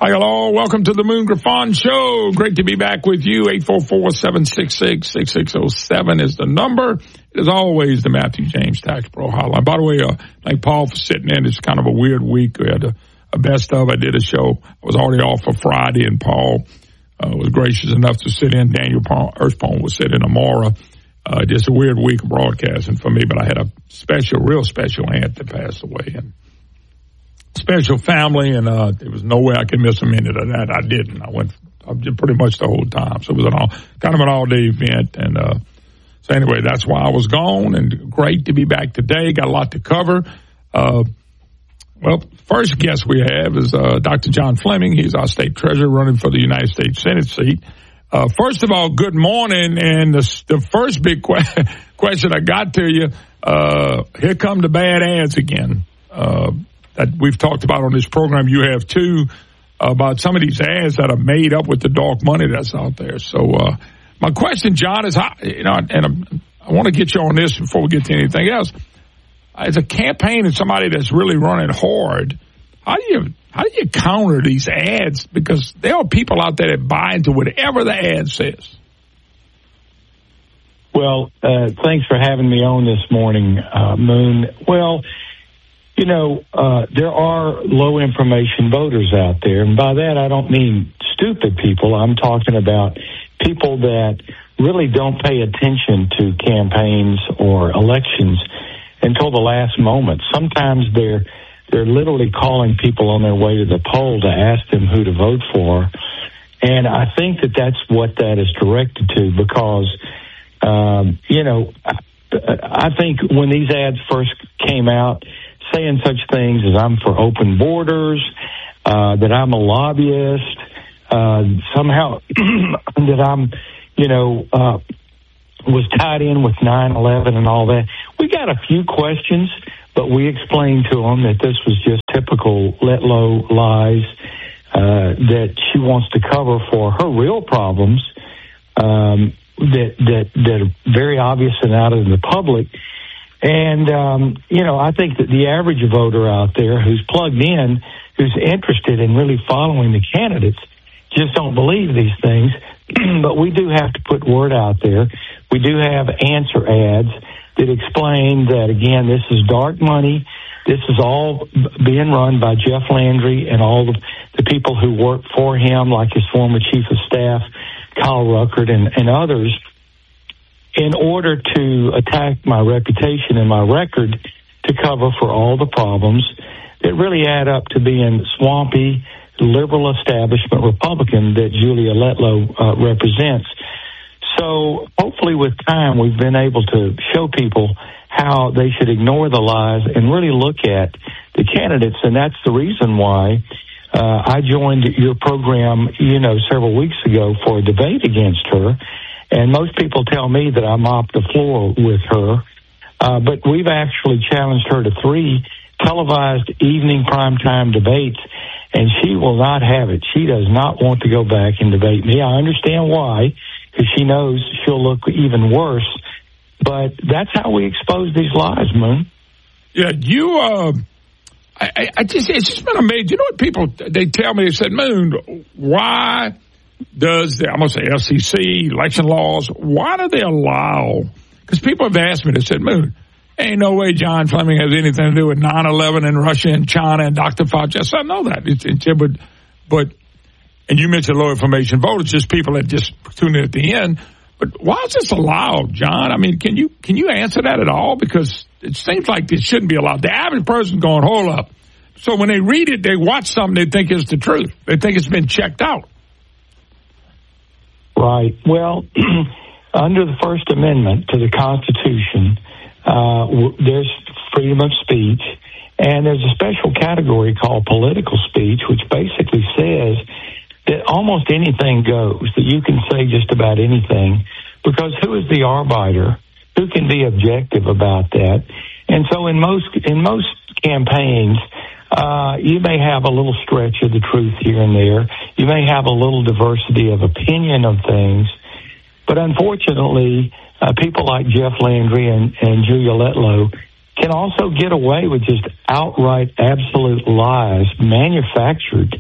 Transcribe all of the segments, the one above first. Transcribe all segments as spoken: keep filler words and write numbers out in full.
Hi, hello. Welcome to the Moon Griffon Show. Great to be back with you. eight four four, seven six six, six six zero seven is the number. It is always the Matthew James Tax Pro Hotline. By the way, uh, thank Paul for sitting in. It's kind of a weird week. We had a, a best of. I did a show. I was already off for Friday, and Paul uh, was gracious enough to sit in. Daniel Earthbone was sitting tomorrow. Uh, just a weird week of broadcasting for me, but I had a special, real special aunt that passed away, and special family, and uh, there was no way I could miss a minute of that. I didn't. I went I did pretty much the whole time. So it was an all, kind of an all-day event. And uh, so anyway, that's why I was gone, and great to be back today. Got a lot to cover. Uh, well, first guest we have is uh, Doctor John Fleming. He's our state treasurer running for the United States Senate seat. Uh, first of all, good morning. And the, the first big que- question I got to you, uh, here come the bad ads again. Uh, that we've talked about on this program. You have too, uh, about some of these ads that are made up with the dark money that's out there. So, uh, my question, John, is how, you know, and I'm, I want to get you on this before we get to anything else. As a campaign and somebody that's really running hard, how do you, how do you counter these ads? Because there are people out there that buy into whatever the ad says. Well, uh, thanks for having me on this morning, uh, Moon. Well, You know, uh, there are low-information voters out there, and by that I don't mean stupid people. I'm talking about people that really don't pay attention to campaigns or elections until the last moment. Sometimes they're they're literally calling people on their way to the poll to ask them who to vote for, and I think that that's what that is directed to because, um, you know, I, I think when these ads first came out, saying such things as I'm for open borders, uh, that I'm a lobbyist, uh, somehow that I'm, you know, uh, was tied in with nine eleven and all that. We got a few questions, but we explained to them that this was just typical let-low lies uh, that she wants to cover for her real problems um, that, that, that are very obvious and out in the public. And, um, you know, I think that the average voter out there who's plugged in, who's interested in really following the candidates, just don't believe these things. But we do have to put word out there. We do have answer ads that explain that, again, this is dark money. This is all being run by Jeff Landry and all the, the people who work for him, like his former chief of staff, Kyle Ruckert, and, and others, in order to attack my reputation and my record to cover for all the problems that really add up to being swampy, liberal establishment Republican that Julia Letlow uh, represents. So hopefully with time we've been able to show people how they should ignore the lies and really look at the candidates, and that's the reason why uh, I joined your program, you know, several weeks ago for a debate against her. And most people tell me that I mopped the floor with her. Uh, but we've actually challenged her to three televised evening primetime debates, and she will not have it. She does not want to go back and debate me. I understand why, because she knows she'll look even worse. But that's how we expose these lies, Moon. Yeah, you, uh, I, I just, it's just been amazing. You know what people, they tell me, they said, Moon, why does the, I'm going to say F C C, election laws, why do they allow, because people have asked me, they said, Moon, ain't no way John Fleming has anything to do with nine eleven and Russia and China and Doctor Fauci. I said, I know that. It's, it's, but, but, and you mentioned low information voters, just people that just tune in at the end. But why is this allowed, John? I mean, can you, can you answer that at all? Because it seems like it shouldn't be allowed. The average person going, hold up. So when they read it, they watch something they think is the truth. They think it's been checked out. Right. Well, under the First Amendment to the Constitution, uh, w- there's freedom of speech, and there's a special category called political speech, which basically says that almost anything goes, that you can say just about anything, because who is the arbiter? Who can be objective about that? And so in most in most campaigns, Uh, you may have a little stretch of the truth here and there. You may have a little diversity of opinion of things. But unfortunately, uh, people like Jeff Landry and, and Julia Letlow can also get away with just outright absolute lies manufactured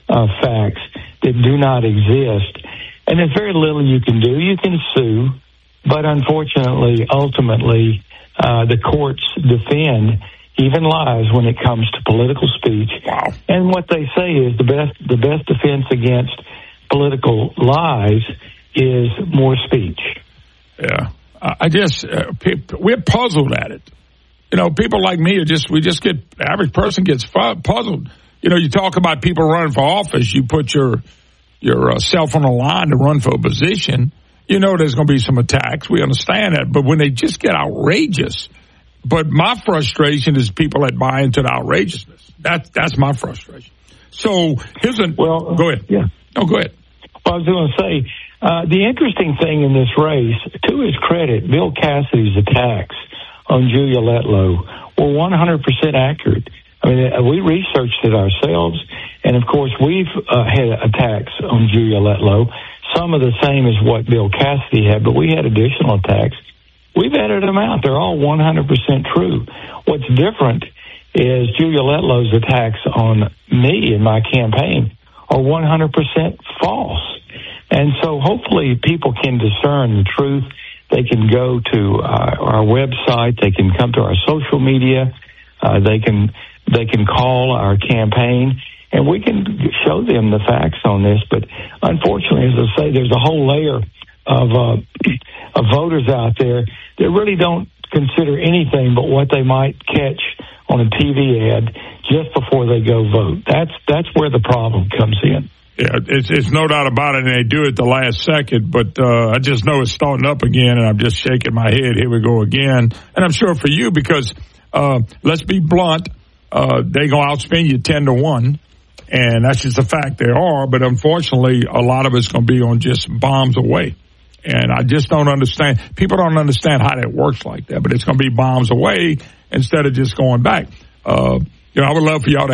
uh, facts that do not exist. And there's very little you can do. You can sue, but unfortunately, ultimately, uh, the courts defend even lies when it comes to political speech. Wow. And what they say is the best the best defense against political lies is more speech. Yeah. I just, uh, we're puzzled at it. You know, people like me are just, we just get, the average person gets puzzled. You know, you talk about people running for office, you put your, your uh, self on the line to run for a position, you know there's going to be some attacks. We understand that. But when they just get outrageous, but my frustration is people that buy into the outrageousness. That's, that's my frustration. So here's a, well, go ahead. Yeah. No, go ahead. Well, I was going to say, uh, the interesting thing in this race, to his credit, Bill Cassidy's attacks on Julia Letlow were one hundred percent accurate. I mean, we researched it ourselves, and of course, we've uh, had attacks on Julia Letlow, some of the same as what Bill Cassidy had, but we had additional attacks. We've edited them out. They're all one hundred percent true. What's different is Julia Letlow's attacks on me and my campaign are one hundred percent false. And so hopefully people can discern the truth. They can go to uh, our website. They can come to our social media. Uh, they can they can call our campaign, and we can show them the facts on this. But unfortunately, as I say, there's a whole layer of, uh, of voters out there that really don't consider anything but what they might catch on a T V ad just before they go vote. That's that's where the problem comes in. Yeah, it's it's no doubt about it, and they do it the last second, but uh, I just know it's starting up again, and I'm just shaking my head. Here we go again. And I'm sure for you, because uh, let's be blunt, uh, they're going to outspend you ten to one, and that's just a fact they are, but unfortunately, a lot of it's going to be on just bombs away. And I just don't understand. People don't understand how that works like that, but it's going to be bombs away instead of just going back. Uh, you know, I would love for y'all to